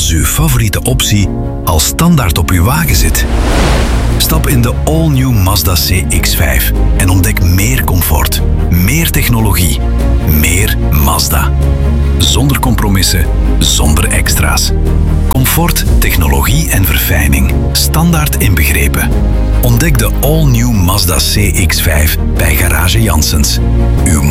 als uw favoriete optie al standaard op uw wagen zit. Stap in de all-new Mazda CX-5 en ontdek meer comfort, meer technologie, meer Mazda. Zonder compromissen, zonder extra's. Comfort, technologie en verfijning, standaard inbegrepen. Ontdek de all-new Mazda CX-5 bij Garage Janssens. Uw